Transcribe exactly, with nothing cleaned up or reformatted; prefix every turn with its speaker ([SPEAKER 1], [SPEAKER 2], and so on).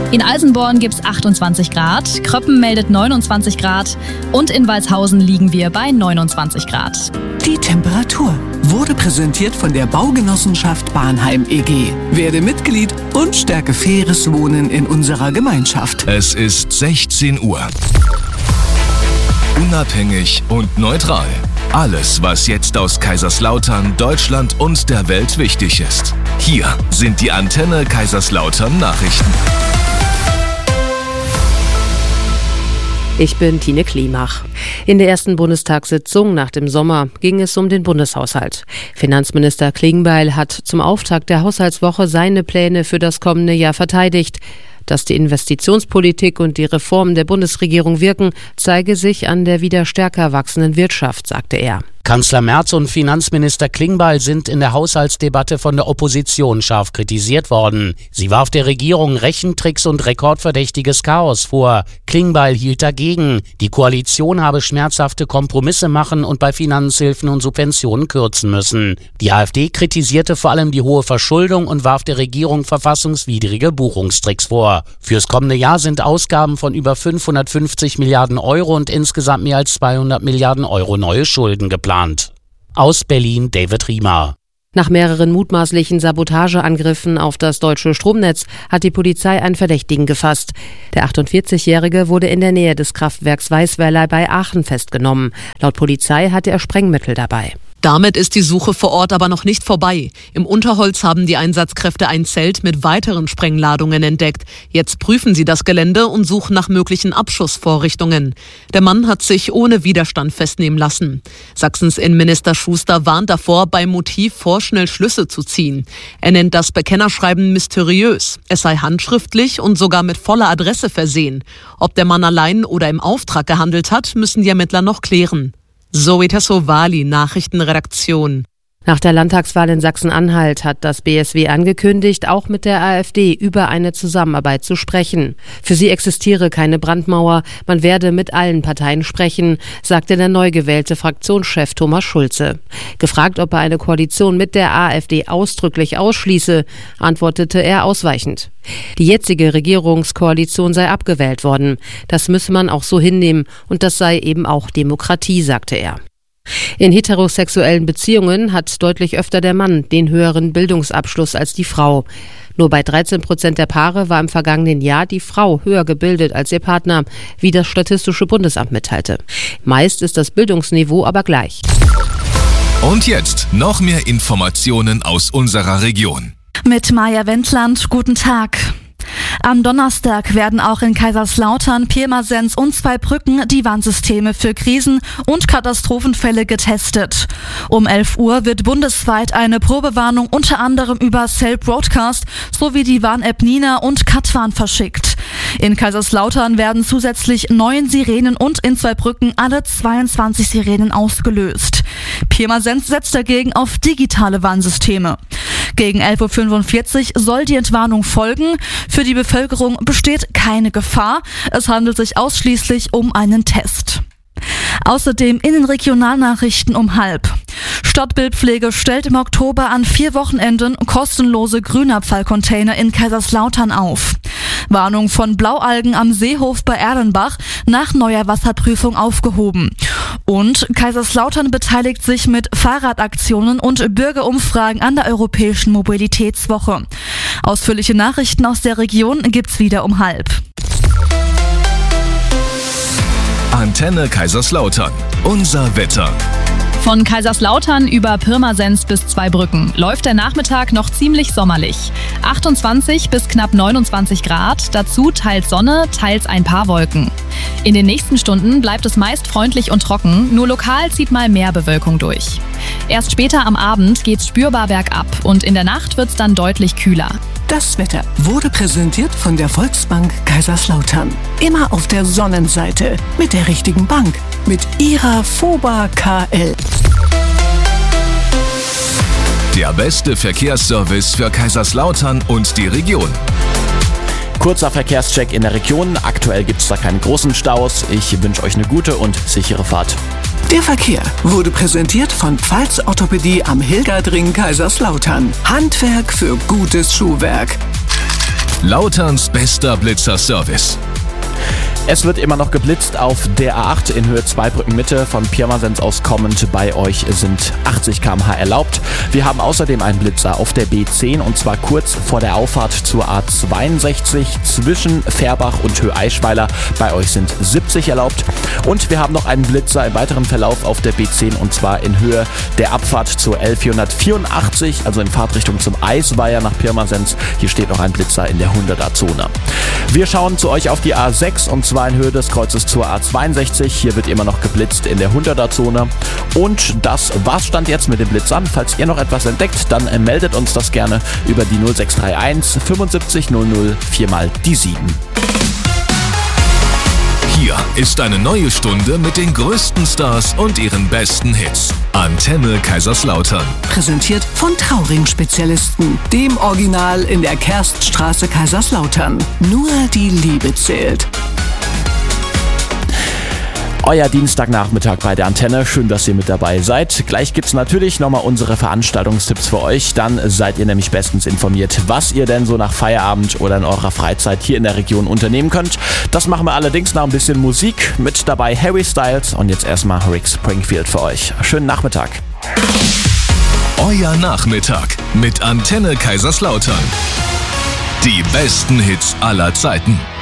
[SPEAKER 1] In Alsenborn gibt es achtundzwanzig Grad, Kröppen meldet neunundzwanzig Grad und in Walshausen liegen wir bei neunundzwanzig Grad.
[SPEAKER 2] Die Temperatur wurde präsentiert von der Baugenossenschaft Bahnheim E G. Werde Mitglied und stärke faires Wohnen in unserer Gemeinschaft.
[SPEAKER 3] Es ist sechzehn Uhr. Unabhängig und neutral. Alles, was jetzt aus Kaiserslautern, Deutschland und der Welt wichtig ist. Hier sind die Antenne Kaiserslautern Nachrichten.
[SPEAKER 4] Ich bin Tine Klimach. In der ersten Bundestagssitzung nach dem Sommer ging es um den Bundeshaushalt. Finanzminister Klingbeil hat zum Auftakt der Haushaltswoche seine Pläne für das kommende Jahr verteidigt. Dass die Investitionspolitik und die Reformen der Bundesregierung wirken, zeige sich an der wieder stärker wachsenden Wirtschaft, sagte er.
[SPEAKER 5] Kanzler Merz und Finanzminister Klingbeil sind in der Haushaltsdebatte von der Opposition scharf kritisiert worden. Sie warf der Regierung Rechentricks und rekordverdächtiges Chaos vor. Klingbeil hielt dagegen. Die Koalition habe schmerzhafte Kompromisse machen und bei Finanzhilfen und Subventionen kürzen müssen. Die AfD kritisierte vor allem die hohe Verschuldung und warf der Regierung verfassungswidrige Buchungstricks vor. Fürs kommende Jahr sind Ausgaben von über fünfhundertfünfzig Milliarden Euro und insgesamt mehr als zweihundert Milliarden Euro neue Schulden geplant. Aus Berlin David Riemer.
[SPEAKER 4] Nach mehreren mutmaßlichen Sabotageangriffen auf das deutsche Stromnetz hat die Polizei einen Verdächtigen gefasst. Der achtundvierzigjährige wurde in der Nähe des Kraftwerks Weißwerlei bei Aachen festgenommen. Laut Polizei hatte er Sprengmittel dabei.
[SPEAKER 6] Damit ist die Suche vor Ort aber noch nicht vorbei. Im Unterholz haben die Einsatzkräfte ein Zelt mit weiteren Sprengladungen entdeckt. Jetzt prüfen sie das Gelände und suchen nach möglichen Abschussvorrichtungen. Der Mann hat sich ohne Widerstand festnehmen lassen. Sachsens Innenminister Schuster warnt davor, beim Motiv vorschnell Schlüsse zu ziehen. Er nennt das Bekennerschreiben mysteriös. Es sei handschriftlich und sogar mit voller Adresse versehen. Ob der Mann allein oder im Auftrag gehandelt hat, müssen die Ermittler noch klären. Zoe Tassovali, Nachrichtenredaktion.
[SPEAKER 4] Nach der Landtagswahl in Sachsen-Anhalt hat das B S W angekündigt, auch mit der AfD über eine Zusammenarbeit zu sprechen. Für sie existiere keine Brandmauer, man werde mit allen Parteien sprechen, sagte der neu gewählte Fraktionschef Thomas Schulze. Gefragt, ob er eine Koalition mit der AfD ausdrücklich ausschließe, antwortete er ausweichend. Die jetzige Regierungskoalition sei abgewählt worden. Das müsse man auch so hinnehmen und das sei eben auch Demokratie, sagte er. In heterosexuellen Beziehungen hat deutlich öfter der Mann den höheren Bildungsabschluss als die Frau. Nur bei dreizehn Prozent der Paare war im vergangenen Jahr die Frau höher gebildet als ihr Partner, wie das Statistische Bundesamt mitteilte. Meist ist das Bildungsniveau aber gleich.
[SPEAKER 3] Und jetzt noch mehr Informationen aus unserer Region.
[SPEAKER 7] Mit Maja Wendland, guten Tag. Am Donnerstag werden auch in Kaiserslautern, Pirmasens und Zweibrücken die Warnsysteme für Krisen- und Katastrophenfälle getestet. Um elf Uhr wird bundesweit eine Probewarnung unter anderem über Cell Broadcast sowie die Warn-App Nina und Katwarn verschickt. In Kaiserslautern werden zusätzlich neun Sirenen und in Zweibrücken alle zweiundzwanzig Sirenen ausgelöst. Pirmasens setzt dagegen auf digitale Warnsysteme. Gegen elf Uhr fünfundvierzig soll die Entwarnung folgen. Für die Bevölkerung besteht keine Gefahr. Es handelt sich ausschließlich um einen Test. Außerdem in den Regionalnachrichten um halb. Stadtbildpflege stellt im Oktober an vier Wochenenden kostenlose Grünabfallcontainer in Kaiserslautern auf. Warnung von Blaualgen am Seehof bei Erlenbach nach neuer Wasserprüfung aufgehoben. Und Kaiserslautern beteiligt sich mit Fahrradaktionen und Bürgerumfragen an der Europäischen Mobilitätswoche. Ausführliche Nachrichten aus der Region gibt's wieder um halb.
[SPEAKER 3] Antenne Kaiserslautern. Unser Wetter.
[SPEAKER 1] Von Kaiserslautern über Pirmasens bis Zweibrücken läuft der Nachmittag noch ziemlich sommerlich. achtundzwanzig bis knapp neunundzwanzig Grad, dazu teils Sonne, teils ein paar Wolken. In den nächsten Stunden bleibt es meist freundlich und trocken, nur lokal zieht mal mehr Bewölkung durch. Erst später am Abend geht's spürbar bergab und in der Nacht wird's dann deutlich kühler.
[SPEAKER 2] Das Wetter wurde präsentiert von der Volksbank Kaiserslautern. Immer auf der Sonnenseite mit der richtigen Bank, mit ihrer FOBA K L.
[SPEAKER 3] Der beste Verkehrsservice für Kaiserslautern und die Region.
[SPEAKER 8] Kurzer Verkehrscheck in der Region. Aktuell gibt es da keine großen Staus. Ich wünsche euch eine gute und sichere Fahrt.
[SPEAKER 2] Der Verkehr wurde präsentiert von Pfalz Orthopädie am Hilgerdring Kaiserslautern. Handwerk für gutes Schuhwerk.
[SPEAKER 3] Lauterns bester Blitzerservice.
[SPEAKER 8] Es wird immer noch geblitzt auf der A acht in Höhe Zweibrücken Mitte von Pirmasens aus kommend. Bei euch sind achtzig Kilometer pro Stunde erlaubt. Wir haben außerdem einen Blitzer auf der B zehn und zwar kurz vor der Auffahrt zur A zweiundsechzig zwischen Färbach und Höhe-Eichweiler. Bei euch sind siebzig erlaubt. Und wir haben noch einen Blitzer im weiteren Verlauf auf der B zehn und zwar in Höhe der Abfahrt zur L vierhundertvierundachtzig, also in Fahrtrichtung zum Eisweiher nach Pirmasens. Hier steht noch ein Blitzer in der hunderter-Zone. Wir schauen zu euch auf die A sechs und zwar in Höhe des Kreuzes zur A zweiundsechzig. Hier wird immer noch geblitzt in der hunderter-Zone. Und das war's Stand jetzt mit den Blitzern. Falls ihr noch etwas entdeckt, dann meldet uns das gerne über die null sechs drei eins fünfundsiebzig null null vier mal die sieben.
[SPEAKER 3] Hier ist eine neue Stunde mit den größten Stars und ihren besten Hits. Antenne Kaiserslautern.
[SPEAKER 2] Präsentiert von Trauring-Spezialisten, dem Original in der Kerststraße Kaiserslautern. Nur die Liebe zählt.
[SPEAKER 8] Euer Dienstagnachmittag bei der Antenne. Schön, dass ihr mit dabei seid. Gleich gibt's natürlich nochmal unsere Veranstaltungstipps für euch. Dann seid ihr nämlich bestens informiert, was ihr denn so nach Feierabend oder in eurer Freizeit hier in der Region unternehmen könnt. Das machen wir allerdings nach ein bisschen Musik. Mit dabei Harry Styles und jetzt erstmal Rick Springfield für euch. Schönen Nachmittag.
[SPEAKER 3] Euer Nachmittag mit Antenne Kaiserslautern. Die besten Hits aller Zeiten.